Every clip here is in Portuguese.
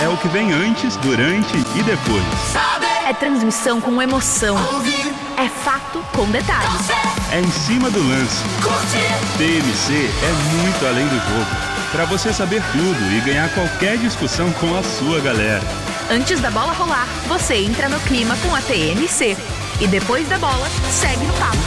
o que vem antes, durante e depois. É transmissão com emoção. É fato com detalhes. É em cima do lance. TMC é muito além do jogo. Para você saber tudo e ganhar qualquer discussão com a sua galera. Antes da bola rolar, você entra no clima com a TMC. E depois da bola, segue no papo.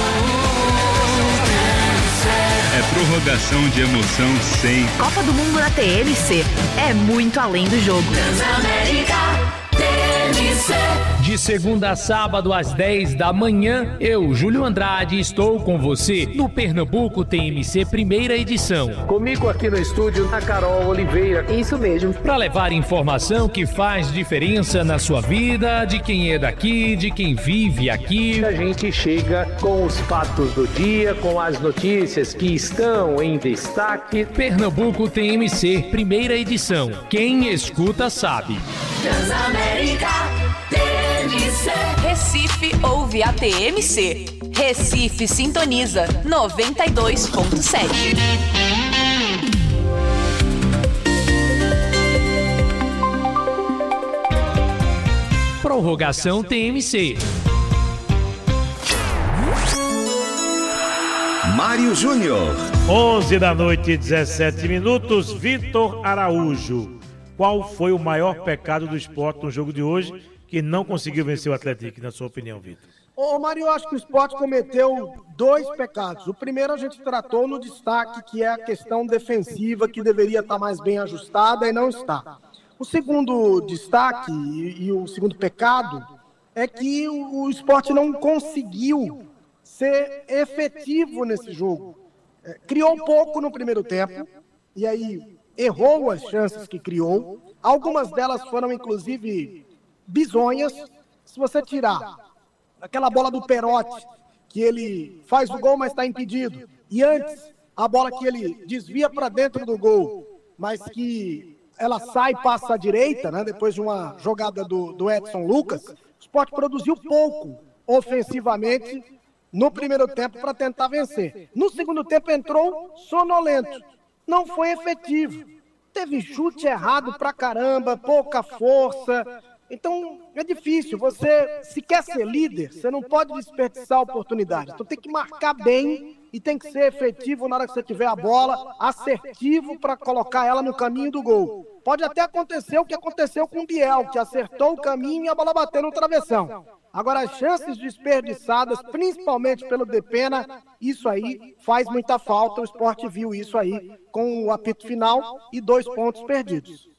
É prorrogação de emoção sem. Copa do Mundo na TMC. É muito além do jogo. Transamérica TMC. De segunda a sábado às 10 da manhã, eu, Júlio Andrade, estou com você no Pernambuco TMC primeira edição. Comigo aqui no estúdio, a Carol Oliveira. Isso mesmo. Para levar informação que faz diferença na sua vida, de quem é daqui, de quem vive aqui. A gente chega com os fatos do dia, com as notícias que estão em destaque. Pernambuco TMC primeira edição. Quem escuta sabe. Transamérica TMC. Recife ouve a TMC. Recife sintoniza 92.7. Prorrogação TMC. Mário Júnior. 11 da noite, 17 minutos. Vitor Araújo. Qual foi o maior pecado do Sport no jogo de hoje que não conseguiu vencer o Atlético, na sua opinião, Vitor? Ô, Mário, eu acho que o Sport cometeu dois pecados. O primeiro a gente tratou no destaque, que é a questão defensiva, que deveria estar mais bem ajustada e não está. O segundo destaque e o segundo pecado é que o Sport não conseguiu ser efetivo nesse jogo. Criou pouco no primeiro tempo, e aí errou as chances que criou. Algumas delas foram, inclusive, bizonhas. Se você tirar aquela bola do Perotti, que ele faz o gol, mas está impedido, e antes, a bola que ele desvia para dentro do gol, mas que ela sai e passa à direita, né, depois de uma jogada do Edson Lucas, o Sport produziu pouco ofensivamente no primeiro tempo para tentar vencer. No segundo tempo entrou sonolento, não foi efetivo. Teve chute errado pra caramba, pouca força. Então é difícil. Você, se quer ser líder, você não pode desperdiçar oportunidades. Então tem que marcar bem e tem que ser efetivo na hora que você tiver a bola, assertivo para colocar ela no caminho do gol. Pode até acontecer o que aconteceu com o Biel, que acertou o caminho e a bola bateu no travessão. Agora, as chances desperdiçadas, principalmente pelo Depena, isso aí faz muita falta. O Sport viu isso aí com o apito final e 2 pontos perdidos.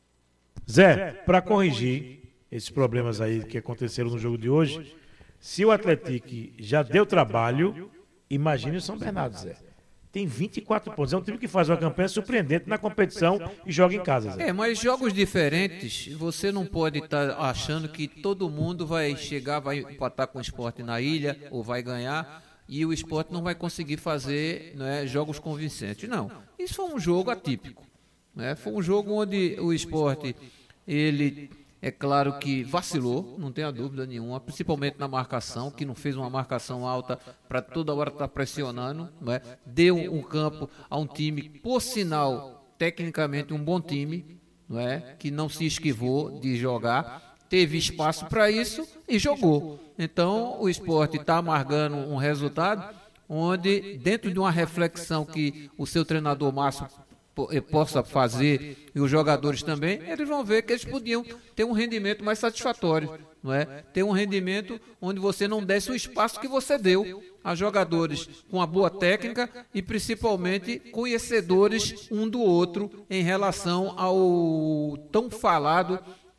Zé, para corrigir esses problemas aí que aconteceram no jogo de hoje, se o Atlético já deu trabalho, imagine o São Bernardo, Zé. Tem 24 pontos. É um time que faz uma campanha surpreendente na competição e joga em casa, Zé. Mas jogos diferentes, você não pode estar achando que todo mundo vai chegar, vai empatar com o Sport na ilha ou vai ganhar e o Sport não vai conseguir fazer, né, jogos convincentes. Não, isso foi um jogo atípico. Né? Foi um jogo onde o Sport, ele... É claro que vacilou, não tenha dúvida nenhuma, principalmente na marcação, que não fez uma marcação alta para toda hora estar pressionando, né? Deu um campo a um time, por sinal, tecnicamente um bom time, não é? Que não se esquivou de jogar, teve espaço para isso e jogou. Então o Sport está amargando um resultado onde, dentro de uma reflexão que o seu treinador Márcio possa fazer, e os jogadores também, eles vão ver que eles podiam ter um rendimento mais satisfatório, não é? Ter um rendimento onde você não desse o espaço que você deu a jogadores com uma boa técnica e principalmente conhecedores um do outro em relação ao tão falado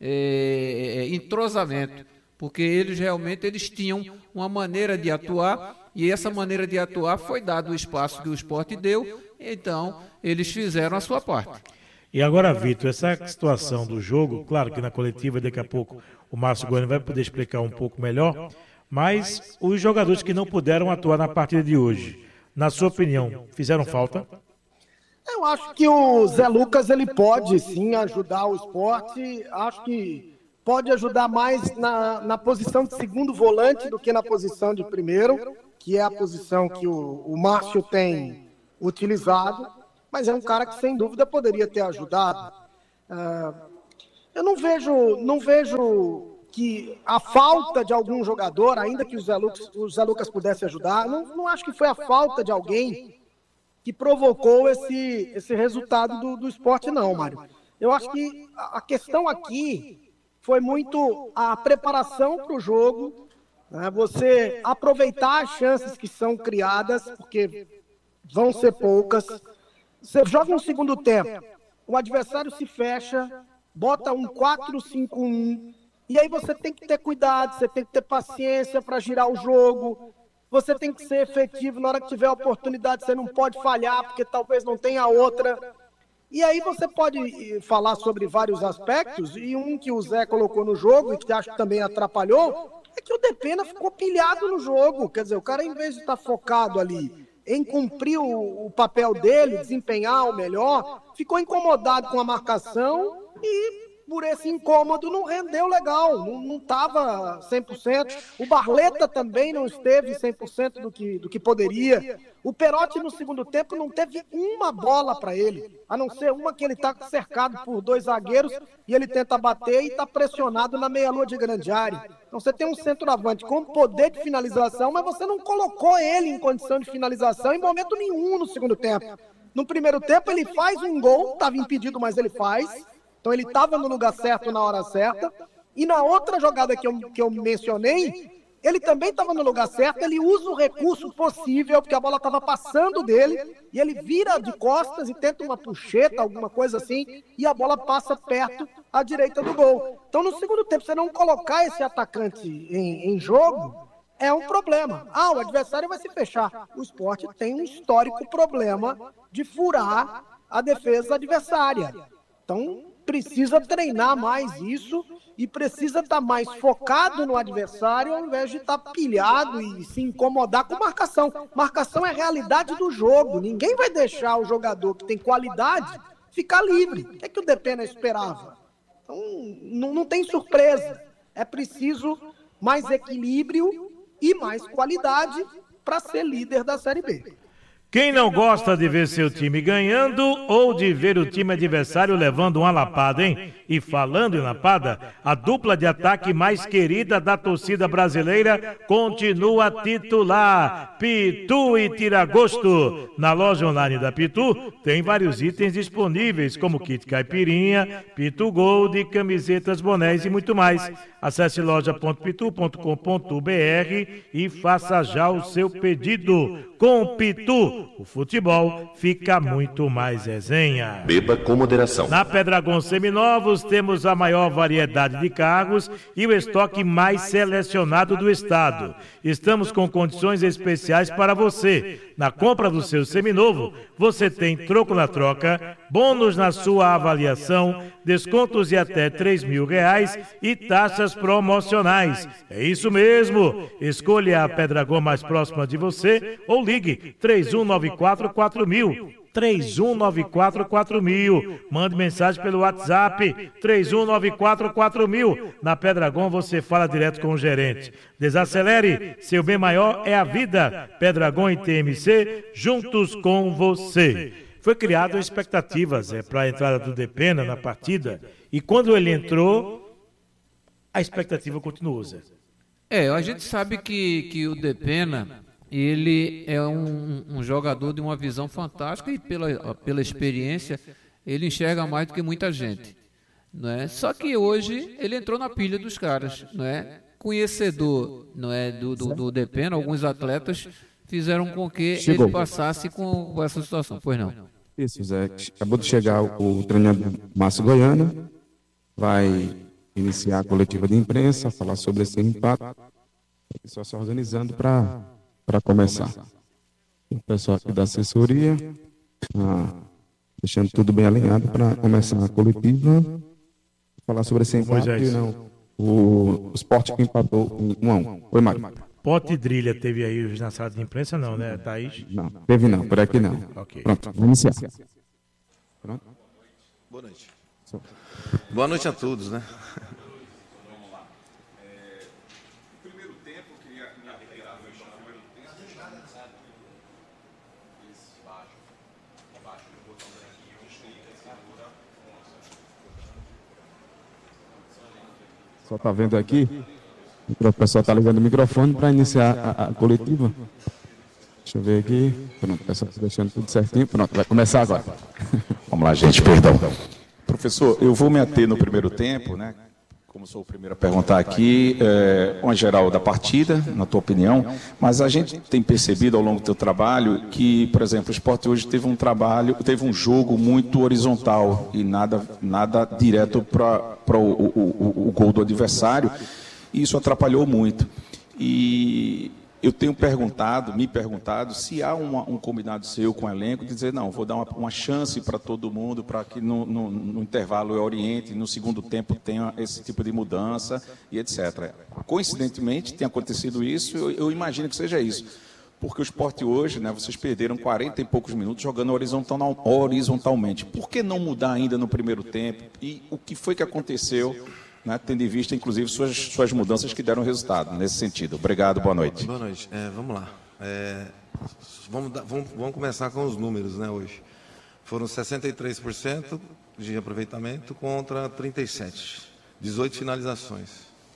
entrosamento, porque eles realmente tinham uma maneira de atuar e essa maneira de atuar foi dado o espaço que o Sport deu, então eles fizeram a sua parte. E agora, Vitor, essa situação do jogo, claro que na coletiva daqui a pouco o Márcio Gomes vai poder explicar um pouco melhor, mas os jogadores que não puderam atuar na partida de hoje, na sua opinião, fizeram falta? Eu acho que o Zé Lucas ele pode sim ajudar o Sport, acho que pode ajudar mais na posição de segundo volante do que na posição de primeiro, que é a posição que o Márcio tem utilizado, mas é um cara que sem dúvida poderia ter ajudado. Eu não vejo que a falta de algum jogador, ainda que o Zé Lucas pudesse ajudar, não acho que foi a falta de alguém que provocou esse resultado do Sport, não, Mário. Eu acho que a questão aqui foi muito a preparação para o jogo, né? Você aproveitar as chances que são criadas, porque vão ser poucas. Você joga um segundo tempo, o adversário se fecha, bota um 4-5-1, e aí você tem que ter cuidado, você tem que ter paciência para girar o jogo, você tem que ser efetivo na hora que tiver a oportunidade, você não pode falhar, porque talvez não tenha outra. E aí você pode falar sobre vários aspectos, e um que o Zé colocou no jogo, e que acho que também atrapalhou, é que o Depena ficou pilhado no jogo. Quer dizer, o cara, em vez de estar focado ali em cumprir o papel dele, desempenhar o melhor, ficou incomodado com a marcação e, por esse incômodo, não rendeu legal, não estava 100%. O Barleta também não esteve 100% do que poderia. O Perotti, no segundo tempo, não teve uma bola para ele, a não ser uma que ele está cercado por 2 zagueiros e ele tenta bater e está pressionado na meia-lua de grande área. Então você tem um centroavante com poder de finalização, mas você não colocou ele em condição de finalização em momento nenhum no segundo tempo. No primeiro tempo ele faz um gol, estava impedido, mas ele faz. Então ele estava no lugar certo na hora certa. E na outra jogada que eu mencionei, ele também estava no lugar certo, ele usa o recurso possível, porque a bola estava passando dele, e ele vira de costas e tenta uma puxeta, alguma coisa assim, e a bola passa perto à direita do gol. Então no segundo tempo, você não colocar esse atacante em jogo, é um problema. O adversário vai se fechar. O Sport tem um histórico problema de furar a defesa adversária. Então precisa treinar mais isso e precisa estar mais focado no adversário ao invés de estar pilhado e se incomodar com marcação. Marcação é a realidade do jogo. Ninguém vai deixar o jogador que tem qualidade ficar livre. O que é que o Depena esperava? Então, não tem surpresa. É preciso mais equilíbrio e mais qualidade para ser líder da Série B. Quem não gosta de ver seu time ganhando ou de ver o time adversário levando uma lapada, hein? E falando em lapada, a dupla de ataque mais querida da torcida brasileira continua titular. Pitu e Tiragosto. Na loja online da Pitu tem vários itens disponíveis, como kit caipirinha, Pitu Gold, camisetas, bonés e muito mais. Acesse loja.pitu.com.br e faça já o seu pedido. Com Pitu, o futebol fica muito mais resenha. Beba com moderação. Na Pedragon Seminovos temos a maior variedade de carros e o estoque mais selecionado do estado. Estamos com condições especiais para você. Na compra do seu seminovo, você tem troco na troca, bônus na sua avaliação, descontos de até R$3.000 e taxas promocionais. É isso mesmo. Escolha a Pedragon mais próxima de você ou ligue 3194-4000. 3194-4000. Mande mensagem pelo WhatsApp 3194-4000. Na Pedragon você fala direto com o gerente. Desacelere, seu bem maior é a vida. Pedragon e TMC, juntos com você. Foi criada expectativas para a entrada do Depena na partida e quando ele entrou, a expectativa continuou, Zé. A gente sabe que o Depena, ele é um jogador de uma visão fantástica e pela experiência ele enxerga mais do que muita gente, não é? Só que hoje ele entrou na pilha dos caras, não é? Conhecedor, não é, do Depena, alguns atletas fizeram com que ele passasse com essa situação, pois não? Isso, Zé. Acabou de chegar o treinador Márcio Goiano, vai iniciar a coletiva de imprensa, falar sobre esse impacto, o pessoal se organizando para começar. O pessoal aqui da assessoria, deixando tudo bem alinhado para começar a coletiva, falar sobre esse impacto. O Sport que empatou 1-1. Oi, Mário. Pote Drilha teve aí na sala de imprensa, não, né, Thaís? Não, teve não, por aqui não. Okay. Pronto, vamos iniciar. Pronto? Boa noite. Boa noite a todos, né? Só está vendo aqui. O pessoal está ligando o microfone para iniciar a coletiva. Deixa eu ver aqui. Pronto, o pessoal está deixando tudo certinho. Pronto, vai começar agora. Vamos lá, gente, perdão. Professor, eu vou me ater no primeiro tempo, né? Como sou o primeiro a perguntar aqui, uma geral da partida, na tua opinião, mas a gente tem percebido ao longo do teu trabalho que, por exemplo, o Sport hoje teve um jogo muito horizontal e nada direto para o gol do adversário, e isso atrapalhou muito. E eu tenho me perguntado se há um combinado seu com o elenco de dizer, não, vou dar uma chance para todo mundo, para que no intervalo eu oriente, no segundo tempo tenha esse tipo de mudança e etc. Coincidentemente, tem acontecido isso, eu imagino que seja isso. Porque o Sport hoje, né, vocês perderam 40 e poucos minutos jogando horizontalmente. Por que não mudar ainda no primeiro tempo? E o que foi que aconteceu, né, tendo em vista, inclusive, suas mudanças que deram resultado nesse sentido? Obrigado, boa noite. Boa noite. Vamos lá. Vamos começar com os números, né, hoje. Foram 63% de aproveitamento contra 37%. 18 finalizações.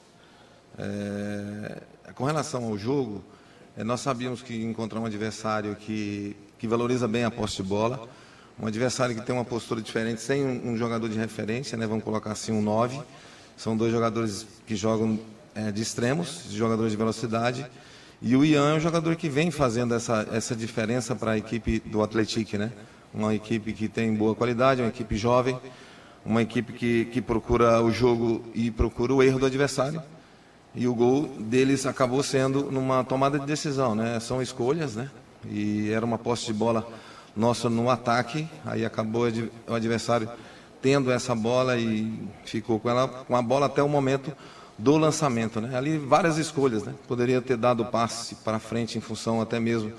Com relação ao jogo, nós sabíamos que encontrar um adversário que valoriza bem a posse de bola, um adversário que tem uma postura diferente, sem um jogador de referência, né, vamos colocar assim um 9. São dois jogadores que jogam de extremos, jogadores de velocidade. E o Ian é um jogador que vem fazendo essa diferença para a equipe do Atlético, né? Uma equipe que tem boa qualidade, uma equipe jovem, uma equipe que procura o jogo e procura o erro do adversário. E o gol deles acabou sendo numa tomada de decisão, né? São escolhas, né? E era uma posse de bola nossa no ataque, aí acabou o adversário tendo essa bola e ficou com a bola até o momento do lançamento, né? Ali várias escolhas, né? Poderia ter dado passe para frente em função até mesmo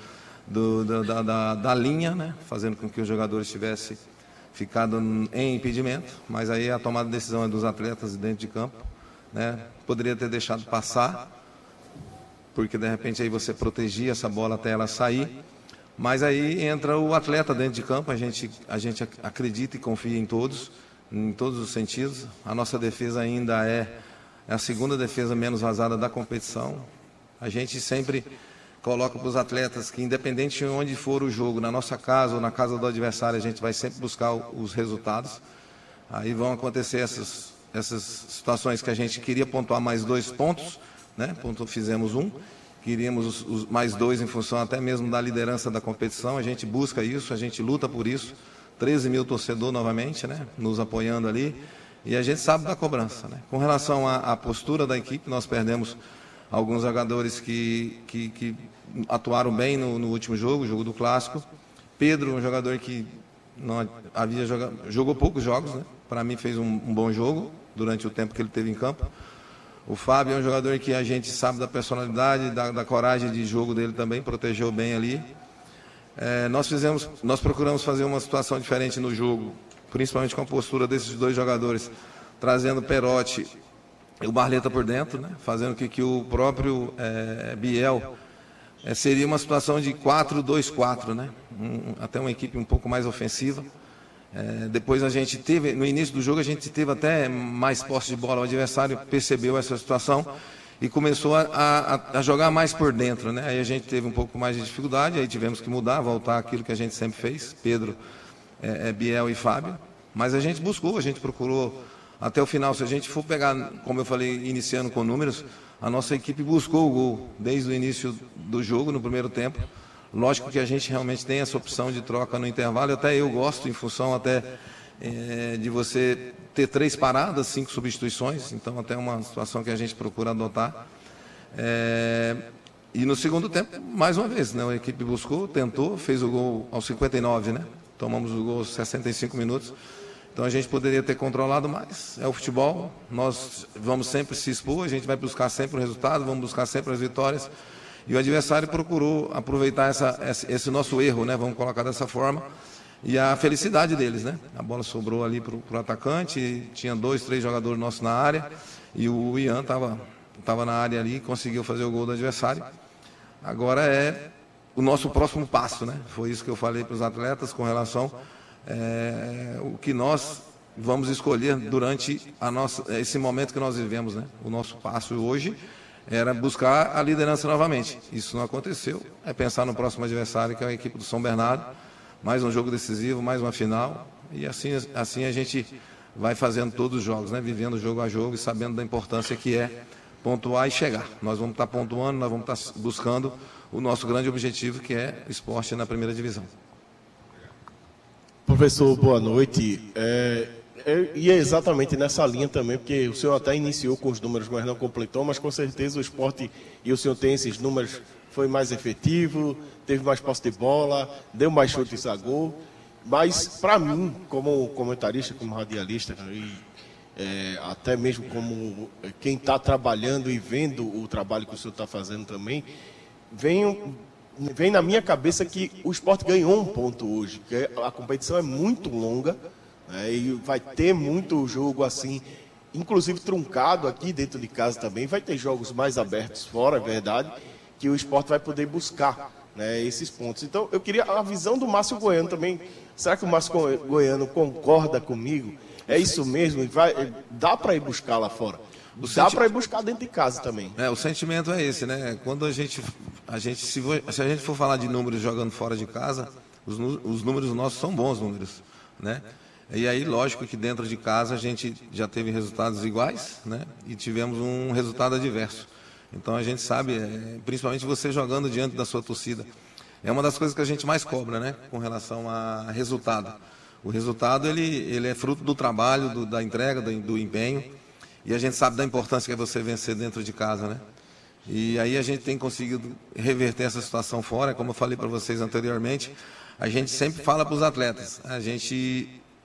da linha, né? Fazendo com que os jogadores tivessem ficado em impedimento, mas aí a tomada de decisão é dos atletas dentro de campo, né? Poderia ter deixado passar, porque de repente aí você protegia essa bola até ela sair. Mas aí entra o atleta dentro de campo, a gente acredita e confia em todos os sentidos. A nossa defesa ainda é a segunda defesa menos vazada da competição. A gente sempre coloca para os atletas que, independente de onde for o jogo, na nossa casa ou na casa do adversário, a gente vai sempre buscar os resultados. Aí vão acontecer essas situações que a gente queria pontuar mais 2 pontos, né? Fizemos 1. Queríamos os mais 2 em função até mesmo da liderança da competição. A gente busca isso, a gente luta por isso. 13 mil torcedores novamente, né, nos apoiando ali. E a gente sabe da cobrança, né? Com relação à postura da equipe, nós perdemos alguns jogadores que atuaram bem no último jogo, o jogo do Clássico. Pedro, um jogador que não havia jogou poucos jogos, né? Para mim fez um bom jogo durante o tempo que ele teve em campo. O Fábio é um jogador que a gente sabe da personalidade, da coragem de jogo dele também, protegeu bem ali. Nós procuramos fazer uma situação diferente no jogo, principalmente com a postura desses 2 jogadores, trazendo Perotti e o Barleta por dentro, né? Fazendo que o próprio Biel seria uma situação de 4-2-4, né? Até uma equipe um pouco mais ofensiva. Depois a gente teve, no início do jogo, a gente teve até mais posse de bola. O adversário percebeu essa situação e começou a jogar mais por dentro, né? Aí a gente teve um pouco mais de dificuldade, aí tivemos que mudar, voltar aquilo que a gente sempre fez, Pedro, Biel e Fábio. Mas a gente procurou até o final. Se a gente for pegar, como eu falei, iniciando com números, a nossa equipe buscou o gol desde o início do jogo, no primeiro tempo. Lógico que a gente realmente tem essa opção de troca no intervalo, até eu gosto, em função até de você ter 3 paradas, 5 substituições, então até uma situação que a gente procura adotar. E no segundo tempo, mais uma vez, né, a equipe buscou, tentou, fez o gol aos 59, né? Tomamos o gol aos 65 minutos. Então a gente poderia ter controlado mais. É o futebol, nós vamos sempre se expor, a gente vai buscar sempre o resultado, vamos buscar sempre as vitórias. E o adversário procurou aproveitar esse nosso erro, né? Vamos colocar dessa forma. E a felicidade deles, né? A bola sobrou ali para o atacante, tinha 2, 3 jogadores nossos na área, e o Ian estava na área ali e conseguiu fazer o gol do adversário. Agora é o nosso próximo passo, né? Foi isso que eu falei para os atletas com relação o que nós vamos escolher durante esse momento que nós vivemos, né? O nosso passo hoje era buscar a liderança novamente. Isso não aconteceu. É pensar no próximo adversário, que é a equipe do São Bernardo. Mais um jogo decisivo, mais uma final. E assim a gente vai fazendo todos os jogos, né? Vivendo jogo a jogo e sabendo da importância que é pontuar e chegar. Nós vamos estar pontuando, nós vamos estar buscando o nosso grande objetivo, que é esporte na primeira divisão. Professor, boa noite. E é exatamente nessa linha também, porque o senhor até iniciou com os números, mas não completou, mas com certeza o esporte, e o senhor tem esses números, foi mais efetivo, teve mais posse de bola, deu mais chutes a gol. Mas, para mim, como comentarista, como radialista, e até mesmo como quem está trabalhando e vendo o trabalho que o senhor está fazendo também, vem na minha cabeça que o esporte ganhou um ponto hoje, que a competição é muito longa, né, e vai ter muito jogo assim, inclusive truncado aqui dentro de casa também, vai ter jogos mais abertos fora, é verdade, que o esporte vai poder buscar, né, esses pontos. Então, eu queria a visão do Márcio Goiano também. Será que o Márcio Goiano concorda comigo? É isso mesmo? Dá para ir buscar lá fora? Dá para ir buscar dentro de casa também. O sentimento é esse, né? Quando se a gente for falar de números jogando fora de casa, os números nossos são bons números, né? E aí, lógico que dentro de casa a gente já teve resultados iguais, né? E tivemos um resultado adverso. Então a gente sabe, principalmente você jogando diante da sua torcida, é uma das coisas que a gente mais cobra, né? Com relação a resultado. O resultado ele é fruto do trabalho, da entrega, do empenho. E a gente sabe da importância que é você vencer dentro de casa, né? E aí a gente tem conseguido reverter essa situação fora. Como eu falei para vocês anteriormente, a gente sempre fala para os atletas, a gente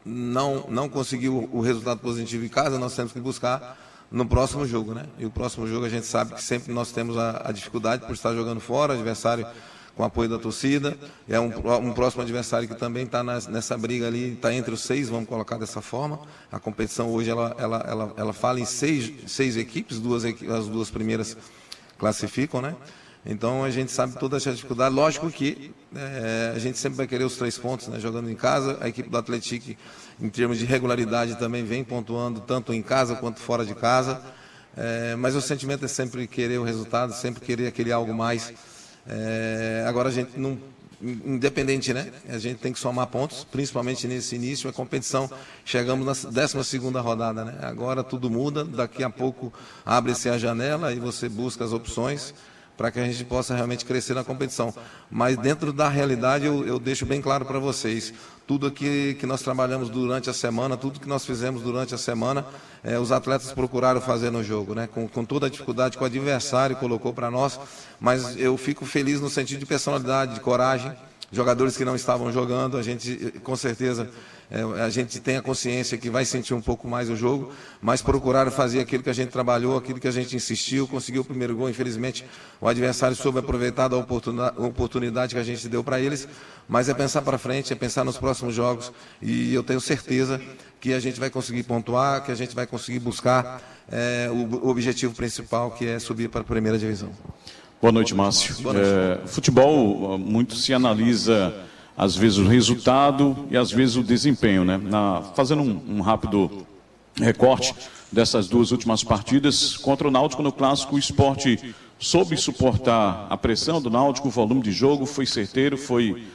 não conseguiu o resultado positivo em casa, nós temos que buscar no próximo jogo, né? E o próximo jogo a gente sabe que sempre nós temos a dificuldade por estar jogando fora, adversário com apoio da torcida, é um próximo adversário que também está nessa briga ali, está entre os 6, vamos colocar dessa forma. A competição hoje ela fala em seis equipes, as duas primeiras classificam, né? Então a gente sabe toda essa dificuldade. Lógico que a gente sempre vai querer os 3 pontos, né? Jogando em casa. A equipe do Atlético, em termos de regularidade, também vem pontuando tanto em casa quanto fora de casa. Mas o sentimento é sempre querer o resultado, sempre querer aquele algo mais. Agora a gente não, independente, né? A gente tem que somar pontos, principalmente nesse início, a competição. Chegamos na 12ª rodada, né? Agora tudo muda, daqui a pouco abre-se a janela e você busca as opções para que a gente possa realmente crescer na competição. Mas dentro da realidade eu deixo bem claro para vocês, tudo aqui que nós trabalhamos durante a semana, tudo que nós fizemos durante a semana, os atletas procuraram fazer no jogo, né? Com toda a dificuldade que o adversário colocou para nós, mas eu fico feliz no sentido de personalidade, de coragem. Jogadores que não estavam jogando, a gente, com certeza, a gente tem a consciência que vai sentir um pouco mais o jogo, mas procuraram fazer aquilo que a gente trabalhou, aquilo que a gente insistiu, conseguiu o primeiro gol. Infelizmente, o adversário soube aproveitar da oportunidade que a gente deu para eles, mas é pensar para frente, é pensar nos próximos jogos, e eu tenho certeza que a gente vai conseguir pontuar, que a gente vai conseguir buscar o objetivo principal, que é subir para a primeira divisão. Boa noite, Márcio. Boa noite. Futebol, muito se analisa, às vezes, o resultado e, às vezes, o desempenho, né? Fazendo um rápido recorte dessas 2 últimas partidas, contra o Náutico no Clássico, o Sport soube suportar a pressão do Náutico, o volume de jogo foi certeiro, foi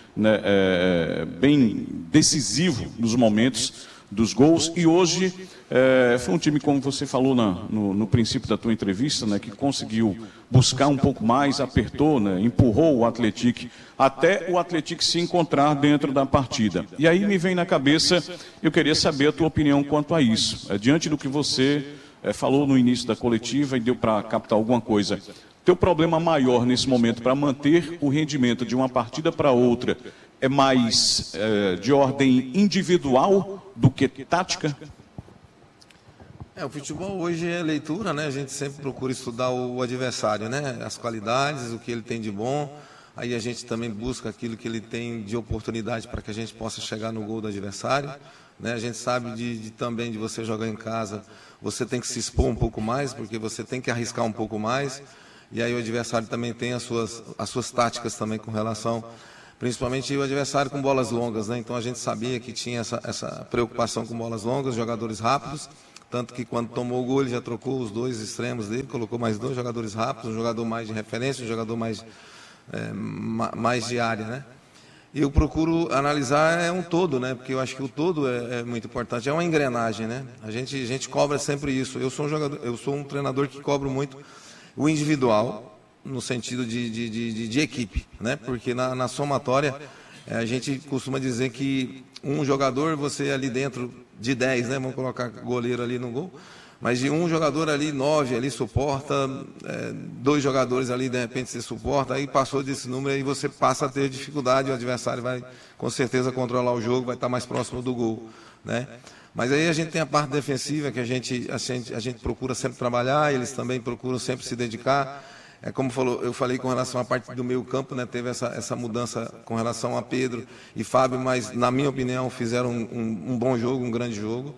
bem decisivo nos momentos dos gols, e hoje foi um time, como você falou no princípio da tua entrevista, né, que conseguiu buscar um pouco mais, apertou, né, empurrou o Atlético, até o Atlético se encontrar dentro da partida. E aí me vem na cabeça, eu queria saber a tua opinião quanto a isso. Diante do que você falou no início da coletiva e deu para captar alguma coisa, teu problema maior nesse momento para manter o rendimento de uma partida para outra é mais de ordem individual do que tática? O futebol hoje é leitura, né? A gente sempre procura estudar o adversário, né? As qualidades, o que ele tem de bom. Aí a gente também busca aquilo que ele tem de oportunidade para que a gente possa chegar no gol do adversário, né? A gente sabe também de você jogar em casa, você tem que se expor um pouco mais, porque você tem que arriscar um pouco mais. E aí o adversário também tem as suas táticas também com relação principalmente o adversário com bolas longas, né? Então a gente sabia que tinha essa preocupação com bolas longas, jogadores rápidos, tanto que quando tomou o gol ele já trocou os 2 extremos dele, colocou mais 2 jogadores rápidos, um jogador mais de referência, um jogador mais de área, né? E eu procuro analisar um todo, né? Porque eu acho que o todo é muito importante, é uma engrenagem, né? A gente cobra sempre isso. Eu sou um treinador que cobro muito o individual, no sentido de equipe, né? Porque na somatória a gente costuma dizer que um jogador, você ali dentro de 10, né? Vamos colocar goleiro ali no gol, mas de um jogador ali, 9 ali suporta, 2 jogadores ali de repente você suporta, aí passou desse número, aí você passa a ter dificuldade, o adversário vai com certeza controlar o jogo, vai estar mais próximo do gol, né? Mas aí a gente tem a parte defensiva que a gente procura sempre trabalhar, eles também procuram sempre se dedicar. Como eu falei com relação à parte do meio campo, né? Teve essa mudança com relação a Pedro e Fábio, mas na minha opinião fizeram um bom jogo, um grande jogo.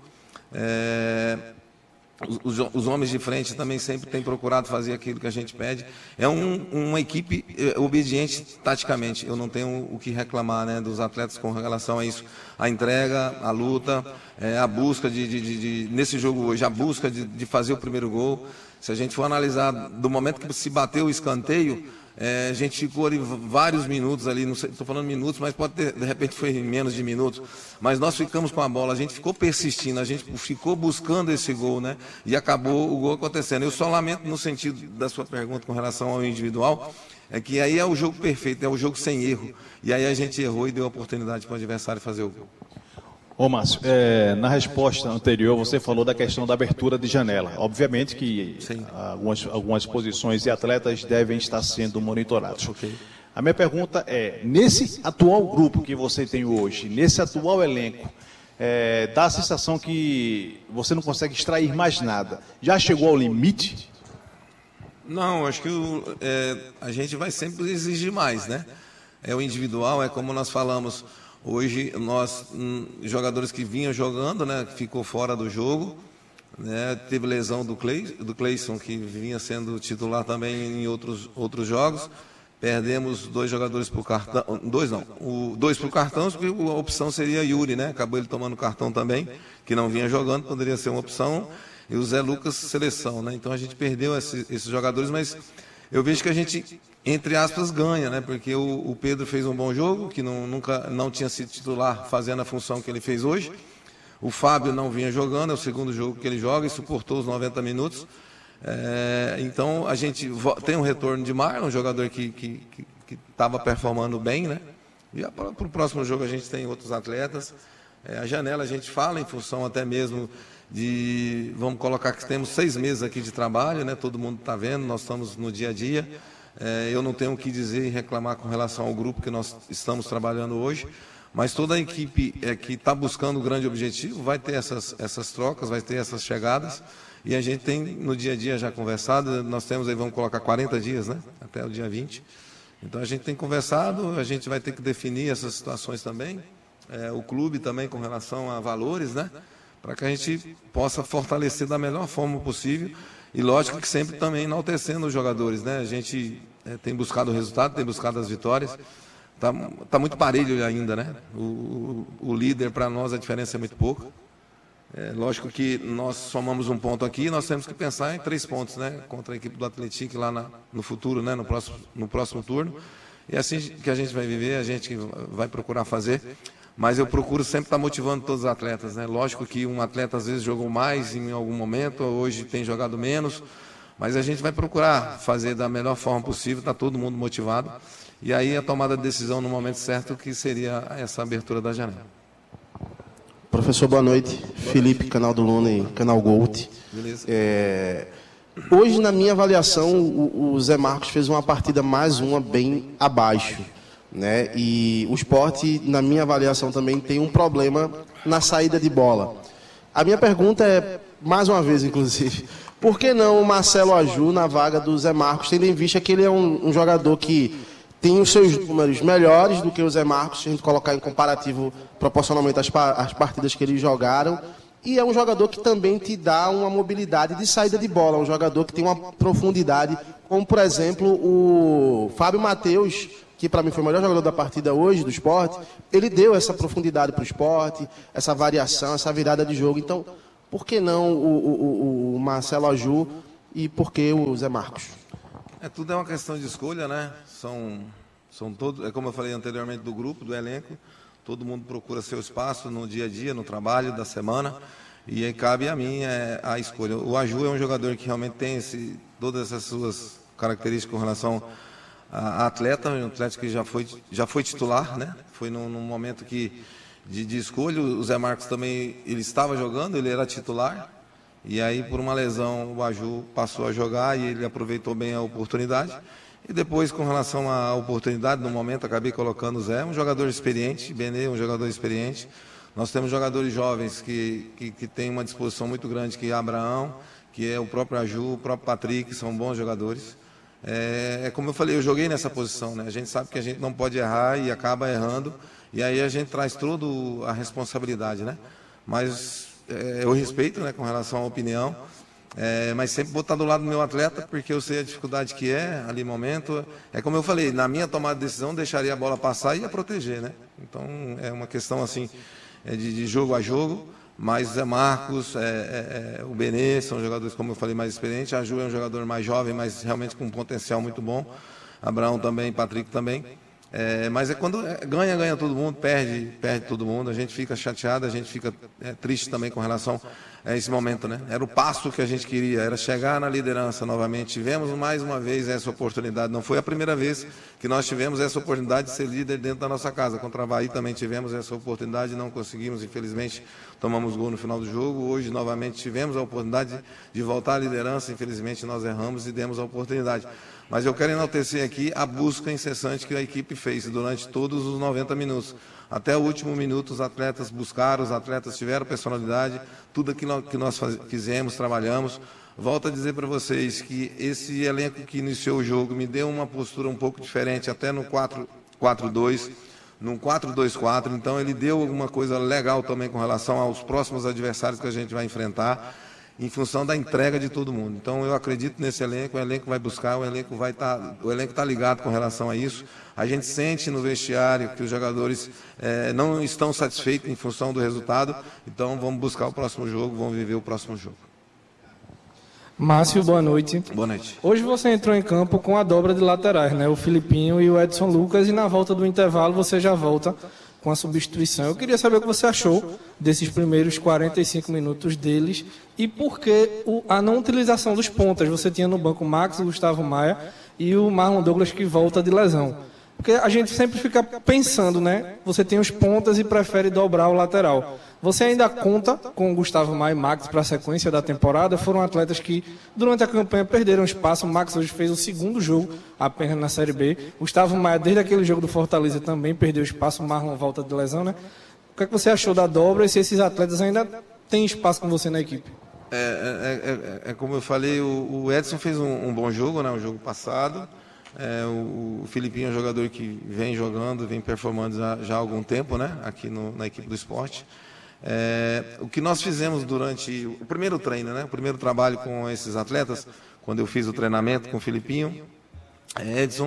Os homens de frente também sempre têm procurado fazer aquilo que a gente pede. É uma equipe obediente taticamente. Eu não tenho o que reclamar, né, dos atletas com relação a isso. A entrega, a luta, a busca nesse jogo hoje, a busca de fazer o primeiro gol. Se a gente for analisar do momento que se bateu o escanteio, a gente ficou ali vários minutos ali, não sei, estou falando minutos, mas pode ter, de repente foi menos de minutos, mas nós ficamos com a bola, a gente ficou persistindo, a gente ficou buscando esse gol, né? E acabou o gol acontecendo. Eu só lamento no sentido da sua pergunta com relação ao individual, que aí é o jogo perfeito, é o jogo sem erro. E aí a gente errou e deu a oportunidade para o adversário fazer o gol. Ô Márcio, na resposta anterior você falou da questão da abertura de janela. Obviamente que algumas posições e atletas devem estar sendo monitorados. Okay. A minha pergunta é, nesse atual grupo que você tem hoje, nesse atual elenco, dá a sensação que você não consegue extrair mais nada. Já chegou ao limite? Não, acho que a gente vai sempre exigir mais, né? É o individual, é como nós falamos. Hoje, nós, jogadores que vinham jogando, né, ficou fora do jogo, né, teve lesão do Cleison, que vinha sendo titular também em outros jogos. Perdemos 2 jogadores por cartão, 2 por cartão, porque a opção seria Yuri, né? Acabou ele tomando cartão também, que não vinha jogando, poderia ser uma opção, e o Zé Lucas, seleção, né? Então a gente perdeu esses jogadores, mas eu vejo que a gente, entre aspas, ganha, né? Porque o Pedro fez um bom jogo, que nunca tinha sido titular fazendo a função que ele fez hoje. O Fábio não vinha jogando, é o segundo jogo que ele joga e suportou os 90 minutos. Então a gente tem um retorno de Marlon, um jogador que estava performando bem, né? E para o próximo jogo a gente tem outros atletas. A janela a gente fala em função até mesmo vamos colocar que temos 6 meses aqui de trabalho, né? Todo mundo está vendo, nós estamos no dia a dia. Eu não tenho o que dizer e reclamar com relação ao grupo que nós estamos trabalhando hoje, mas toda a equipe que está buscando o grande objetivo vai ter essas trocas, vai ter essas chegadas, e a gente tem no dia a dia já conversado, nós temos aí, vamos colocar 40 dias, né? Até o dia 20. Então a gente tem conversado, a gente vai ter que definir essas situações também, o clube também com relação a valores, né? Para que a gente possa fortalecer da melhor forma possível e, lógico, que sempre também enaltecendo os jogadores, né? A gente tem buscado o resultado, tem buscado as vitórias. Tá muito parelho ainda, né? O líder, para nós, a diferença é muito pouca. Lógico que nós somamos um ponto aqui e nós temos que pensar em 3 pontos, né? Contra a equipe do Atlético lá no futuro, né? No próximo turno. E assim que a gente vai viver, a gente vai procurar fazer. Mas eu procuro sempre estar motivando todos os atletas, né? Lógico que um atleta às vezes jogou mais em algum momento, hoje tem jogado menos, mas a gente vai procurar fazer da melhor forma possível, está todo mundo motivado, e aí a tomada de decisão no momento certo, que seria essa abertura da janela. Professor, boa noite. Felipe, canal do Luna e canal Gold. Beleza. Hoje, na minha avaliação, o Zé Marcos fez uma partida bem abaixo, né? E o Sport, na minha avaliação, também tem um problema na saída de bola. A minha pergunta é, mais uma vez, inclusive, por que não o Marcelo Aju na vaga do Zé Marcos, tendo em vista que ele é um jogador que tem os seus números melhores do que o Zé Marcos, se a gente colocar em comparativo proporcionalmente às partidas que eles jogaram, e é um jogador que também te dá uma mobilidade de saída de bola, um jogador que tem uma profundidade, como, por exemplo, o Fábio Matheus, que para mim foi o melhor jogador da partida hoje do Sport, ele deu essa profundidade para o Sport, essa variação, essa virada de jogo. Então, por que não o Marcelo Aju e por que o Zé Marcos? Tudo é uma questão de escolha, né? São todos, como eu falei anteriormente, do grupo, do elenco. Todo mundo procura seu espaço no dia a dia, no trabalho da semana. E aí cabe a mim a escolha. O Aju é um jogador que realmente tem todas essas suas características com relação a atleta, um atleta que já foi titular, né? Foi num momento de escolha. O Zé Marcos também, ele estava jogando, ele era titular. E aí, por uma lesão, o Aju passou a jogar e ele aproveitou bem a oportunidade. E depois, com relação à oportunidade, no momento, acabei colocando o Zé, um jogador experiente, Benê, um jogador experiente. Nós temos jogadores jovens que têm uma disposição muito grande, que é Abraão, que é o próprio Aju, o próprio Patrick, são bons jogadores. Como eu falei, eu joguei nessa posição, né? A gente sabe que a gente não pode errar e acaba errando, e aí a gente traz toda a responsabilidade, né? Mas eu respeito, né, com relação à opinião, mas sempre vou estar do lado do meu atleta, porque eu sei a dificuldade que é ali no momento. Como eu falei, na minha tomada de decisão, deixaria a bola passar e ia proteger, né? Então é uma questão assim de jogo a jogo. Mas Zé Marcos, o Benê são jogadores, como eu falei, mais experientes. A Ju é um jogador mais jovem, mas realmente com um potencial muito bom. Abraão também, Patrick também. Mas quando ganha todo mundo, perde todo mundo. A gente fica chateado, a gente fica triste também com relação a esse momento, né? Era o passo que a gente queria, era chegar na liderança novamente. Tivemos mais uma vez essa oportunidade. Não foi a primeira vez que nós tivemos essa oportunidade de ser líder dentro da nossa casa. Contra a Avaí também tivemos essa oportunidade, não conseguimos, infelizmente, tomamos gol no final do jogo. Hoje, novamente, tivemos a oportunidade de voltar à liderança. Infelizmente, nós erramos e demos a oportunidade. Mas eu quero enaltecer aqui a busca incessante que a equipe fez durante todos os 90 minutos. Até o último minuto, os atletas buscaram, os atletas tiveram personalidade, tudo aquilo que nós fizemos, trabalhamos. Volto a dizer para vocês que esse elenco que iniciou o jogo me deu uma postura um pouco diferente, até no 4-4-2, no 4-2-4. Então, ele deu alguma coisa legal também com relação aos próximos adversários que a gente vai enfrentar, em função da entrega de todo mundo. Então, eu acredito nesse elenco, o elenco vai buscar, o elenco está ligado com relação a isso. A gente sente no vestiário que os jogadores não estão satisfeitos em função do resultado, então vamos buscar o próximo jogo, vamos viver o próximo jogo. Márcio, boa noite. Boa noite. Hoje você entrou em campo com a dobra de laterais, né? O Filipinho e o Edson Lucas, e na volta do intervalo você já volta com a substituição. Eu queria saber o que você achou desses primeiros 45 minutos deles e por que a não utilização dos pontas. Você tinha no banco Max, Gustavo Maia e o Marlon Douglas que volta de lesão. Porque a gente sempre fica pensando, né? Você tem os pontas e prefere dobrar o lateral. Você ainda conta com o Gustavo Maia e Max para a sequência da temporada? Foram atletas que, durante a campanha, perderam espaço. O Max hoje fez o segundo jogo apenas na Série B. Gustavo Maia, desde aquele jogo do Fortaleza, também perdeu espaço. O Marlon volta de lesão, né? O que é que você achou da dobra e se esses atletas ainda têm espaço com você na equipe? Como eu falei, o Edson fez um bom jogo, né? O jogo passado. O Filipinho é um jogador que vem jogando, vem performando já há algum tempo, né? Aqui na equipe do esporte. O que nós fizemos durante o primeiro treino, né? O primeiro trabalho com esses atletas, quando eu fiz o treinamento com o Filipinho, Edson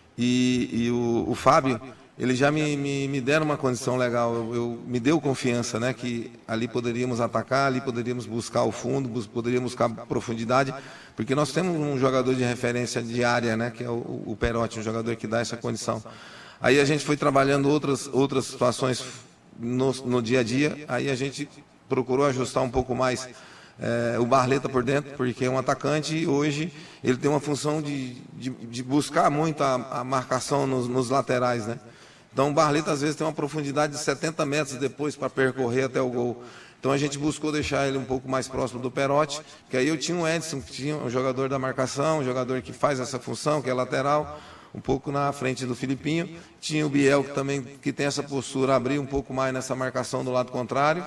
e o Fábio, eles já me deram uma condição legal, me deu confiança, né? Que ali poderíamos atacar, ali poderíamos buscar o fundo, poderíamos buscar profundidade, porque nós temos um jogador de referência diária, né? Que é o Perotti, um jogador que dá essa condição. Aí a gente foi trabalhando outras situações no dia a dia, aí a gente procurou ajustar um pouco mais o Barleta por dentro, porque é um atacante e hoje ele tem uma função de buscar muito a marcação nos laterais, né? Então o Barleta às vezes tem uma profundidade de 70 metros depois para percorrer até o gol. Então a gente buscou deixar ele um pouco mais próximo do Perotti, que aí eu tinha o Edson, que tinha um jogador da marcação, um jogador que faz essa função, que é lateral, um pouco na frente do Filipinho. Tinha o Biel, que também tem essa postura, abrir um pouco mais nessa marcação do lado contrário.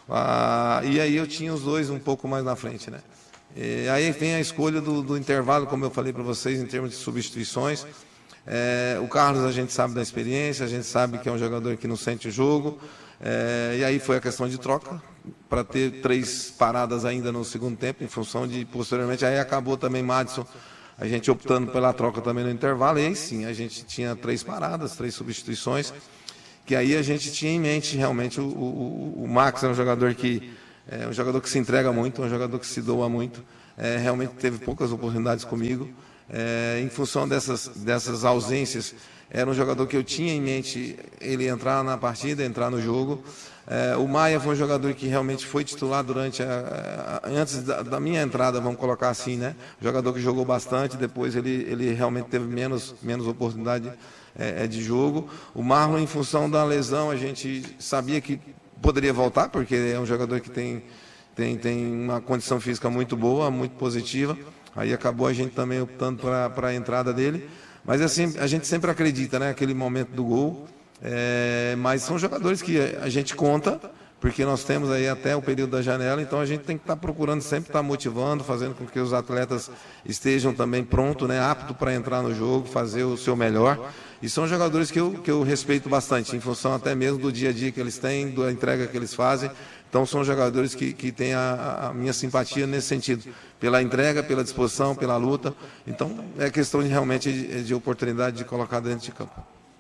E aí eu tinha os dois um pouco mais na frente, né? E aí vem a escolha do intervalo, como eu falei para vocês, em termos de substituições. O Carlos a gente sabe da experiência, a gente sabe que é um jogador que não sente o jogo. E aí foi a questão de troca, para ter 3 paradas ainda no segundo tempo, em função de, posteriormente, aí acabou também Madison a gente optando pela troca também no intervalo, e aí sim, a gente tinha 3 paradas, 3 substituições, que aí a gente tinha em mente realmente o Max é um jogador que se entrega muito, um jogador que se doa muito, realmente teve poucas oportunidades comigo, em função dessas ausências, era um jogador que eu tinha em mente ele entrar na partida, entrar no jogo. O Maia foi um jogador que realmente foi titular durante antes da minha entrada, vamos colocar assim, né? Jogador que jogou bastante, depois ele realmente teve menos oportunidade de jogo. O Marlon, em função da lesão, a gente sabia que poderia voltar, porque é um jogador que tem uma condição física muito boa, muito positiva. Aí acabou a gente também optando para a entrada dele. Mas assim, a gente sempre acredita, né? Aquele momento do gol. Mas são jogadores que a gente conta, porque nós temos aí até o período da janela, então a gente tem que estar procurando sempre estar motivando, fazendo com que os atletas estejam também prontos, né? Aptos para entrar no jogo, fazer o seu melhor. E são jogadores que eu respeito bastante, em função até mesmo do dia a dia que eles têm, da entrega que eles fazem. Então são jogadores que têm a minha simpatia nesse sentido, pela entrega, pela disposição, pela luta. Então é questão realmente de oportunidade de colocar dentro de campo.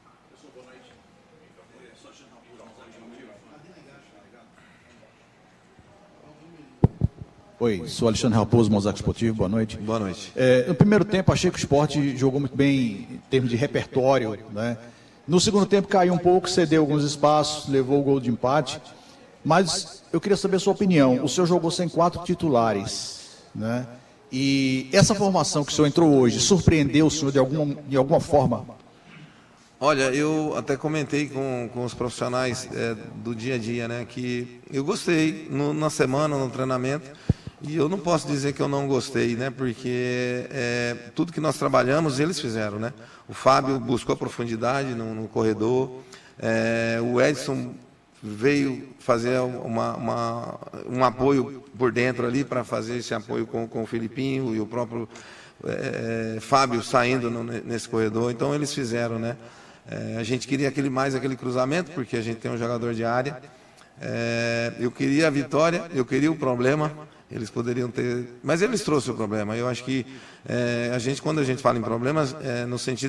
Oi, sou Alexandre Raposo, Mosaico Esportivo, boa noite. Boa noite. No primeiro tempo, achei que o Sport jogou muito bem em termos de repertório, né? No segundo tempo, caiu um pouco, cedeu alguns espaços, levou o gol de empate. Mas eu queria saber a sua opinião. O senhor jogou sem 4 titulares, né? E essa formação que o senhor entrou hoje, surpreendeu o senhor de alguma forma? Olha, eu até comentei com os profissionais do dia a dia, né? Que eu gostei na semana, no treinamento. E eu não posso dizer que eu não gostei, né? Porque tudo que nós trabalhamos, eles fizeram, né? O Fábio buscou profundidade no corredor. O Edson veio fazer um apoio por dentro ali, para fazer esse apoio com o Filipinho e o próprio Fábio saindo nesse corredor. Então eles fizeram, né? A gente queria aquele cruzamento, porque a gente tem um jogador de área. Eu queria a vitória, eu queria o problema. Eles poderiam ter, mas eles trouxeram o problema. Eu acho que quando a gente fala em problemas, no sentido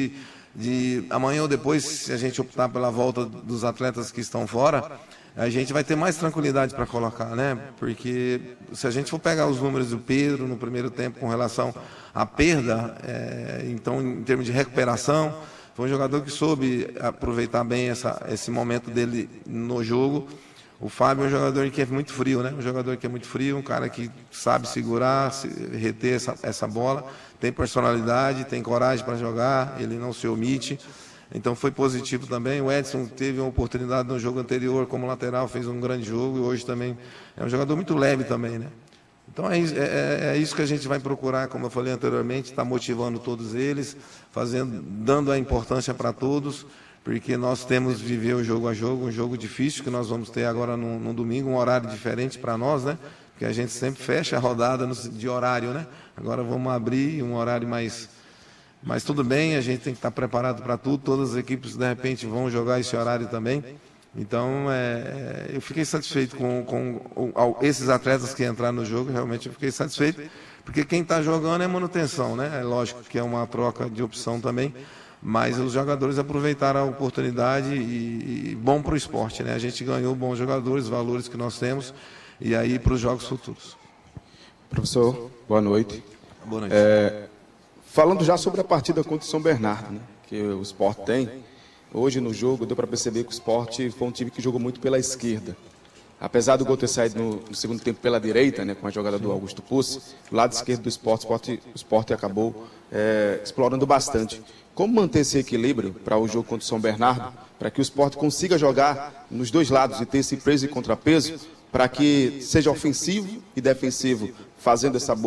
de amanhã ou depois, se a gente optar pela volta dos atletas que estão fora, a gente vai ter mais tranquilidade para colocar, né? Porque se a gente for pegar os números do Pedro no primeiro tempo com relação à perda, então em termos de recuperação, foi um jogador que soube aproveitar bem esse momento dele no jogo. O Fábio é um jogador que é muito frio, né? Um jogador que é muito frio, um cara que sabe segurar, reter essa bola, tem personalidade, tem coragem para jogar, ele não se omite. Então foi positivo também. O Edson teve uma oportunidade no jogo anterior como lateral, fez um grande jogo, e hoje também é um jogador muito leve também, né? Então é isso que a gente vai procurar, como eu falei anteriormente, estar motivando todos eles, dando a importância para todos, porque nós temos de viver o jogo a jogo, um jogo difícil que nós vamos ter agora no domingo, um horário diferente para nós, né? Porque a gente sempre fecha a rodada de horário, né? Agora vamos abrir um horário mais... Mas tudo bem, a gente tem que estar preparado para tudo, todas as equipes de repente vão jogar esse horário também. Então, eu fiquei satisfeito com esses atletas que entraram no jogo, realmente eu fiquei satisfeito, porque quem está jogando é manutenção, né? É lógico que é uma troca de opção também, mas os jogadores aproveitaram a oportunidade e bom para o esporte, né? A gente ganhou bons jogadores, valores que nós temos, e aí para os jogos futuros. Professor, boa noite. Boa noite. Falando já sobre a partida contra o São Bernardo, né, que o Sport tem, hoje no jogo deu para perceber que o Sport foi um time que jogou muito pela esquerda. Apesar do gol ter saído no segundo tempo pela direita, né, com a jogada do Augusto Pussi, do lado esquerdo do o Sport acabou explorando bastante. Como manter esse equilíbrio para o jogo contra o São Bernardo, para que o Sport consiga jogar nos dois lados e ter esse peso e contrapeso, para que seja ofensivo e defensivo, fazendo esse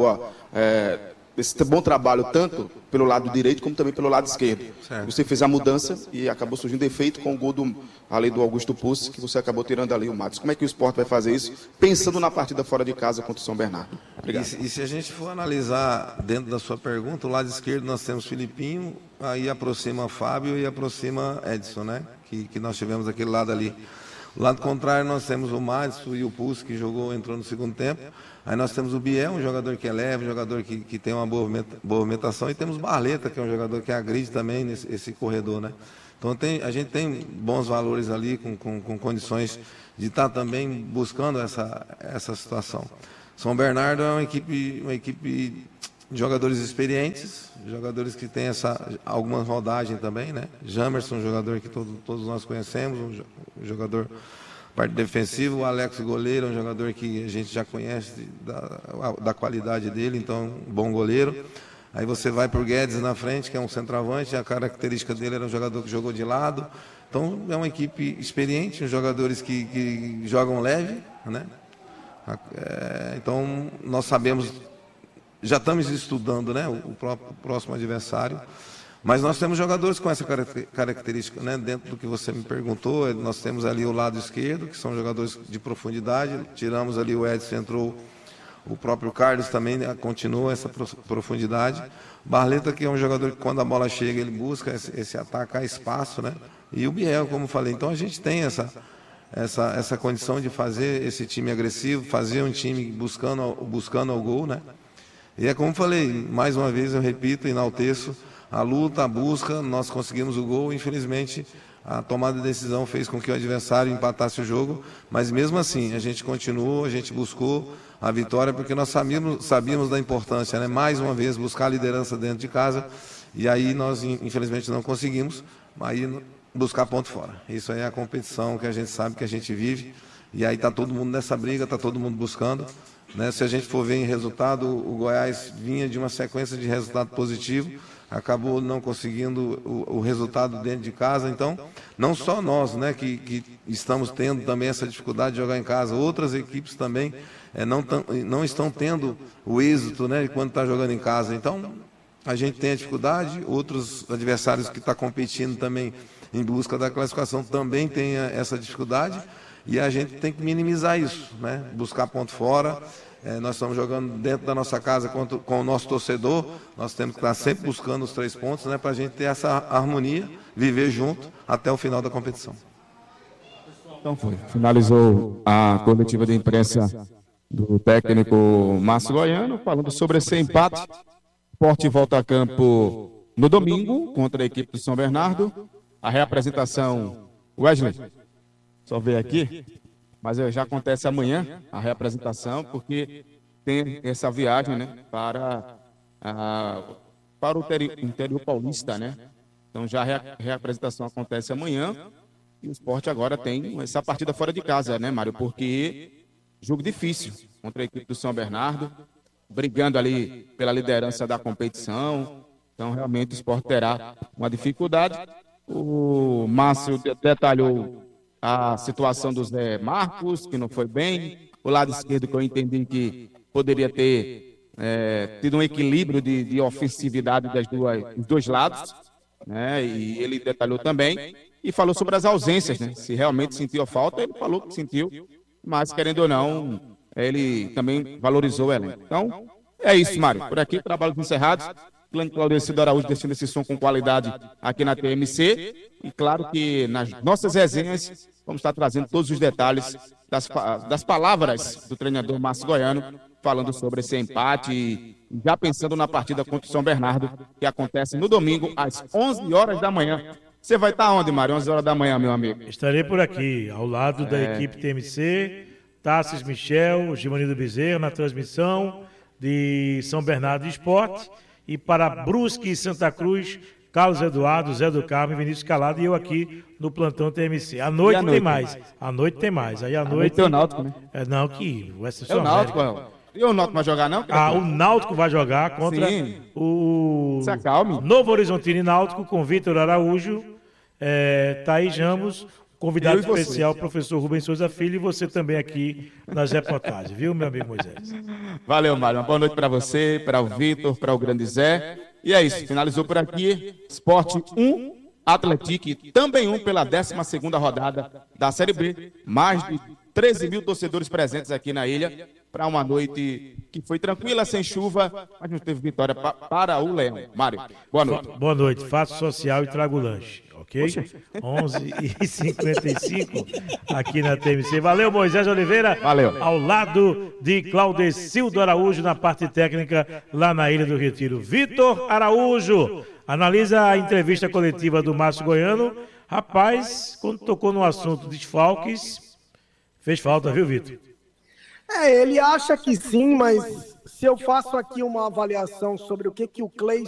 bom trabalho tanto pelo lado direito como também pelo lado esquerdo. Certo. Você fez a mudança e acabou surgindo efeito com o gol ali do Augusto Pussi, que você acabou tirando ali o Matos. Como é que o Sport vai fazer isso, pensando na partida fora de casa contra o São Bernardo? Obrigado. E se a gente for analisar dentro da sua pergunta, o lado esquerdo nós temos Filipinho, aí aproxima Fábio e aproxima Edson, né? Que nós tivemos aquele lado ali. Do lado contrário, nós temos o Madison e o Pulse, que entrou no segundo tempo. Aí nós temos o Biel, um jogador que é leve, um jogador que tem uma boa movimentação. E temos o Barleta, que é um jogador que agride também nesse corredor, né? Então a gente tem bons valores ali, com condições de estar também buscando essa situação. São Bernardo é uma equipe de jogadores experientes, jogadores que têm alguma rodagem também, né? Jamerson, um jogador que todos nós conhecemos, um jogador parte defensiva. O Alex, goleiro, é um jogador que a gente já conhece da qualidade dele, então um bom goleiro. Aí você vai para o Guedes na frente, que é um centroavante, a característica dele era um jogador que jogou de lado. Então é uma equipe experiente, uns jogadores que jogam leve, né? Então nós sabemos, já estamos estudando, né, o próximo adversário, mas nós temos jogadores com essa característica, né? Dentro do que você me perguntou, nós temos ali o lado esquerdo, que são jogadores de profundidade, tiramos ali o Edson, entrou o próprio Carlos também, né, continua essa profundidade. Barleta, que é um jogador que quando a bola chega ele busca esse atacar espaço, né? E o Biel, como falei. Então a gente tem essa condição de fazer esse time agressivo, fazer um time buscando ao gol, né? E é como falei, mais uma vez eu repito, enalteço a luta, a busca, nós conseguimos o gol. Infelizmente a tomada de decisão fez com que o adversário empatasse o jogo, mas mesmo assim a gente continuou, a gente buscou a vitória, porque nós sabíamos da importância, né? Mais uma vez buscar a liderança dentro de casa, e aí nós infelizmente não conseguimos, aí buscar ponto fora. Isso aí é a competição que a gente sabe que a gente vive, e aí está todo mundo nessa briga, está todo mundo buscando, né? Se a gente for ver em resultado, o Goiás vinha de uma sequência de resultado positivo, acabou não conseguindo o resultado dentro de casa. Então, não só nós, né, que estamos tendo também essa dificuldade de jogar em casa, outras equipes também não estão tendo o êxito, né, quando está jogando em casa. Então, a gente tem a dificuldade, outros adversários que estão competindo também em busca da classificação também têm essa dificuldade, e a gente tem que minimizar isso, né, buscar ponto fora. Nós estamos jogando dentro da nossa casa com o nosso torcedor, nós temos que estar sempre buscando os 3 pontos, né, para a gente ter essa harmonia, viver junto até o final da competição. Então finalizou a coletiva de imprensa do técnico Márcio Goiano, falando sobre esse empate. O Sport volta a campo no domingo contra a equipe do São Bernardo. A reapresentação, Wesley, só ver aqui. Mas já acontece amanhã a reapresentação, porque tem essa viagem, né, para o interior paulista, né? Então já a reapresentação acontece amanhã, e o Sport agora tem essa partida fora de casa, né, Mário? Porque jogo difícil contra a equipe do São Bernardo, brigando ali pela liderança da competição. Então realmente o Sport terá uma dificuldade. O Márcio detalhou a situação do Zé Marcos, que não foi bem. O lado esquerdo, que eu entendi que poderia ter tido um equilíbrio de ofensividade dos dois lados, né? E ele detalhou também e falou sobre as ausências, né? Se realmente sentiu a falta, ele falou que sentiu, mas querendo ou não, ele também valorizou ela. Então, é isso, Mário. Por aqui, trabalhos encerrados. Claudecido Araújo deixando esse som com qualidade aqui na TMC. E claro que nas nossas resenhas vamos estar trazendo todos os detalhes das palavras do treinador Márcio Goiano, falando sobre esse empate e já pensando na partida contra o São Bernardo, que acontece no domingo às 11 horas da manhã. Você vai estar onde, Mário? 11 horas da manhã, meu amigo? Estarei por aqui, ao lado da equipe TMC, Tassis Michel, Givanildo Bezerra, na transmissão de São Bernardo Esporte. E para Brusque e Santa Cruz, Carlos Eduardo, Zé do Carmo e Vinícius Calado, e eu aqui no plantão TMC. À noite tem mais. À noite tem mais. Aí à noite tem o Náutico, né? Não, que vai ser só o Náutico. E o Náutico vai jogar, não? O Náutico vai jogar contra o Novo Horizontino e Náutico, com Vitor Araújo, Thaís Ramos, convidado especial, professor Rubens Souza Filho, e você também aqui nas reportagens, viu, meu amigo Moisés? Valeu, Mário. Uma boa noite para você, para o Vitor, para o grande Zé. E é isso, finalizou por aqui. Sport 1, Atlético também 1 pela 12ª rodada da Série B. Mais de 13 mil torcedores presentes aqui na ilha para uma noite que foi tranquila, sem chuva, mas não teve vitória para o Leão. Mário, boa noite. Boa noite. Faço social e trago lanche, ok? 11h55 aqui na TMC. Valeu, Moisés Oliveira. Valeu. Ao lado de Claudecildo Araújo na parte técnica lá na Ilha do Retiro. Vitor Araújo analisa a entrevista coletiva do Márcio Goiano. Rapaz, quando tocou no assunto de desfalques, fez falta, viu, Vitor? Ele acha que sim, mas se eu faço aqui uma avaliação sobre o que o Cleison